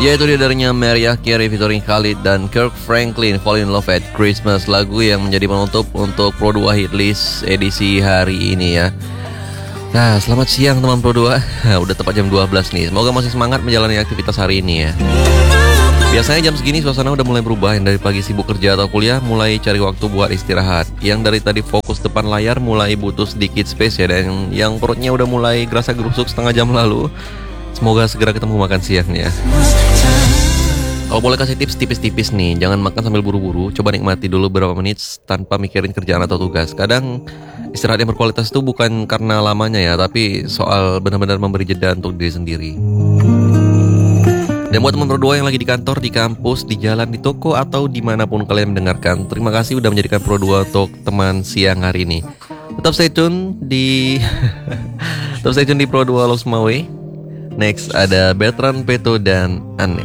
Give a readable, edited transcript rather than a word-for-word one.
Ya, itu dia darinya Mariah Carey featuring Khalid dan Kirk Franklin, Fall in Love at Christmas, lagu yang menjadi penutup untuk Pro 2 Hit List edisi hari ini ya. Nah, selamat siang teman Pro 2. Udah tepat jam 12 nih. Semoga masih semangat menjalani aktivitas hari ini ya. Biasanya jam segini suasana udah mulai berubah. Yang dari pagi sibuk kerja atau kuliah mulai cari waktu buat istirahat. Yang dari tadi fokus depan layar mulai butuh sedikit space ya. Dan yang perutnya udah mulai gerasa gerusuk setengah jam lalu, semoga segera ketemu makan siangnya. Kalau boleh kasih tips tipis-tipis nih, jangan makan sambil buru-buru. Coba nikmati dulu beberapa menit tanpa mikirin kerjaan atau tugas. Kadang istirahat yang berkualitas itu bukan karena lamanya ya, tapi soal benar-benar memberi jeda untuk diri sendiri. Dan buat teman berdua yang lagi di kantor, di kampus, di jalan, di toko, atau dimanapun kalian mendengarkan, terima kasih udah menjadikan Pro 2 untuk teman siang hari ini. Tetap stay tune di Pro 2 Lost My Way. Next ada Bertrand, Peto, dan Anne.